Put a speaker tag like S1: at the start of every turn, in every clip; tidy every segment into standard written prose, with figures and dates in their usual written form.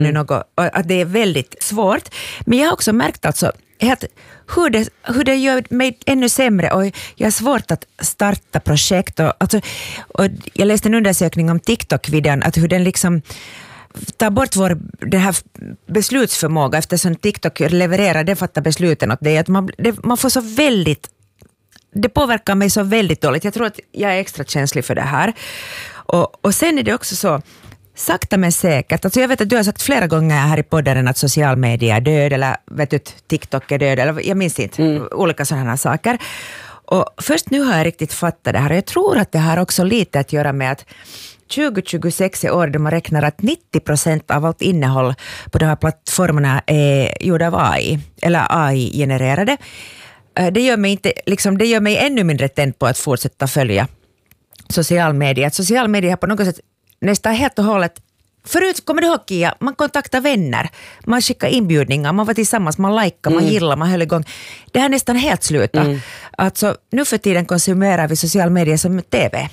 S1: att det är väldigt svårt. Men jag har också märkt alltså hur det gör mig ännu sämre, och jag har svårt att starta projekt. Och jag läste en undersökning om TikTok-videon, att hur den liksom tar bort den här beslutsförmåga, eftersom TikTok levererar, det fattar besluten åt dig. Att man får så väldigt, det påverkar mig så väldigt dåligt. Jag tror att jag är extra känslig för det här. Och sen är det också så, sakta men säkert. Alltså jag vet att du har sagt flera gånger här i podden att social media är död, eller vet du, TikTok är död, eller jag minns inte, olika sådana saker. Och först nu har jag riktigt fattat det här. Jag tror att det har också lite att göra med att 2026 är år då man räknar att 90% av allt innehåll på de här plattformarna är gjorda av AI, eller AI-genererade. Det gör mig ännu mindre tänd på att fortsätta följa social media. Att social media på något sätt nästan helt och hållet, förut, kommer du ihåg Kia, man kontaktar vänner, man skickar inbjudningar, man var tillsammans, man likar, man gillar, man höll igång. Det här är nästan helt slutat. Alltså nu för tiden konsumerar vi social media som TV.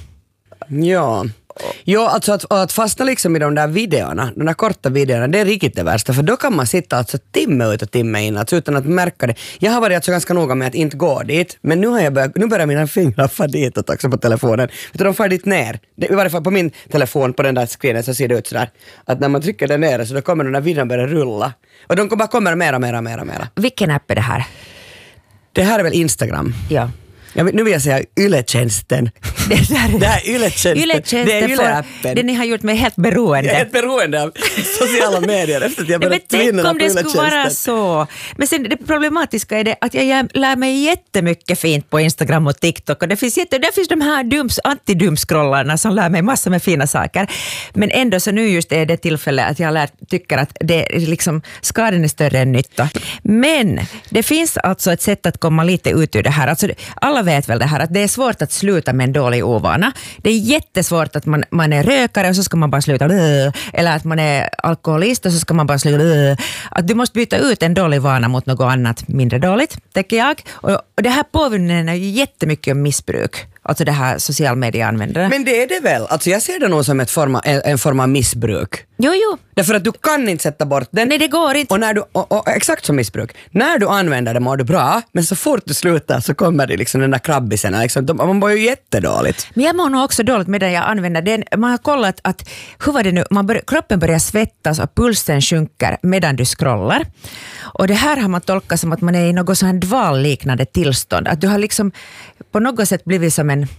S2: Ja, alltså att fastna liksom i de där korta videorna, det är riktigt det värsta, för då kan man sitta alltså timme ut och timme in, alltså utan att märka det. Jag har varit alltså ganska noga med att inte gå dit, men nu börjar mina fingrar fara ditåt också på telefonen. Vet du, de far dit ner. I varje fall på min telefon, på den där screenen, så ser det ut sådär, att när man trycker där nere så då kommer den där videon börja rulla. Och de bara kommer mera.
S1: Vilken app är det här?
S2: Det här är väl Instagram?
S1: Ja.
S2: Nu vill jag säga Yle-tjänsten. Det här Yle-tjänsten, det är Yle-appen.
S1: Den har gjort mig helt beroende.
S2: Jag är helt beroende av sociala medier efter att jag började tvinna på Yle-tjänsten.
S1: Tänk om det skulle vara så. Men sen det problematiska är det att jag lär mig jättemycket fint på Instagram och TikTok. Och där finns de här anti-dumscrollarna som lär mig massor med fina saker. Men ändå så nu just är det tillfälle att jag tycker att det är liksom, skadan är större än nytta. Men det finns alltså ett sätt att komma lite ut ur det här. Alltså, alla vet väl det här att det är svårt att sluta med en dålig ovana. Det är jättesvårt att man är rökare och så ska man bara sluta. Eller att man är alkoholist och så ska man bara sluta. Att du måste byta ut en dålig vana mot något annat mindre dåligt, tycker jag. Och det här påminner ju jättemycket om missbruk. Alltså det här social media-användare.
S2: Men det är det väl? Alltså jag ser det nog som en form av missbruk.
S1: Jo.
S2: Därför att du kan inte sätta bort den.
S1: Nej, det går inte.
S2: Och, exakt som missbruk. När du använder det mår du bra, men så fort du slutar så kommer det liksom den där krabbisen. Liksom, man mår ju jättedåligt.
S1: Men jag mår nog också dåligt med den jag använder. Man har kollat att, hur var det nu? Kroppen börjar svettas och pulsen sjunker medan du scrollar. Och det här har man tolkat som att man är i något sån här dvalliknande tillstånd. Att du har liksom på något sätt blivit som en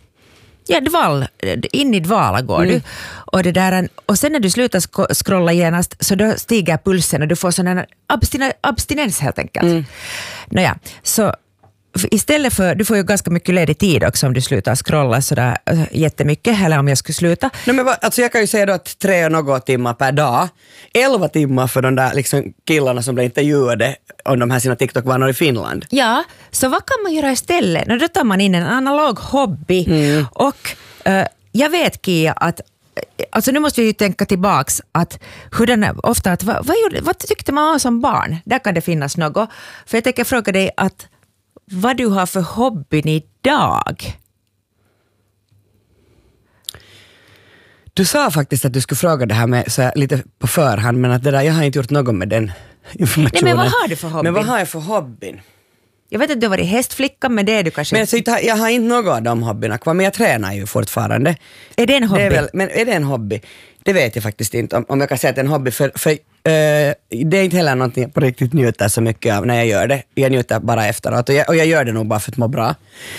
S1: in i dvala går du. Och sen när du slutar scrolla genast så då stiger pulsen och du får sån en abstinens helt enkelt. Nåja, så istället för, du får ju ganska mycket ledig tid också om du slutar scrolla sådär jättemycket, eller om jag skulle sluta.
S2: Nej, men alltså jag kan ju säga då att 3 och något timmar per dag, 11 timmar för de där liksom killarna som blev intervjuade om de här sina TikTok-vanor i Finland.
S1: Ja, så vad kan man göra istället? Då tar man in en analog hobby och jag vet Kia att alltså nu måste vi ju tänka tillbaks att hur den ofta att vad tyckte man som barn? Där kan det finnas något. För jag tänker fråga dig att vad du har för hobbyn idag?
S2: Du sa faktiskt att du skulle fråga det här med så här, lite på förhand, men att det där, jag har inte gjort något med den informationen.
S1: Nej, men vad har du för hobbyn?
S2: Men vad har jag för hobbyn?
S1: Jag vet att du har varit hästflicka, men det är du kanske...
S2: Men alltså, jag har inte något av de hobbyerna kvar, men jag tränar ju fortfarande.
S1: Är det en hobby?
S2: Men är det en hobby? Det vet jag faktiskt inte om jag kan säga att det är en hobby, för det är inte heller någonting jag på riktigt njuter så mycket av när jag gör det. Jag njuter bara efteråt och jag gör det nog bara för att må bra.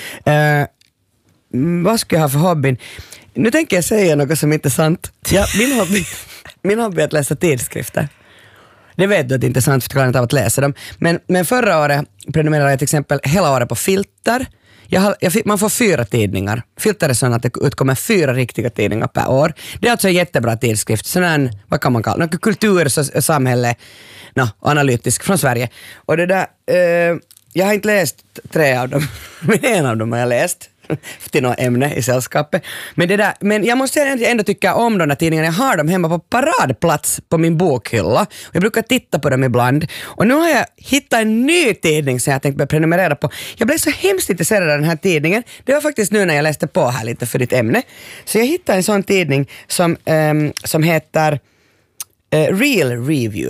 S2: Vad ska jag ha för hobbyn? Nu tänker jag säga något som inte är sant. Ja, min hobby är att läsa tidskrifter. Det vet du att det är inte sant, för jag klarar inte av att läsa dem. Men förra året prenumererade jag till exempel hela året på Filter. Man får 4 tidningar. Filter är så att det utkommer 4 riktiga tidningar per år. Det är alltså en jättebra tidskrift. Sån här, vad kan man kalla det? Kultur, samhälle, analytisk från Sverige. Och det där, jag har inte läst 3 av dem. Men en av dem har jag läst till något ämne i sällskapet. Men jag måste säga att jag ändå tycker om de här tidningarna. Jag har dem hemma på paradplats på min bokhylla. Jag brukar titta på dem ibland. Och nu har jag hittat en ny tidning som jag tänkte prenumerera på. Jag blev så hemskt intresserad av den här tidningen. Det var faktiskt nu när jag läste på här lite för ditt ämne. Så jag hittade en sån tidning som heter Real review.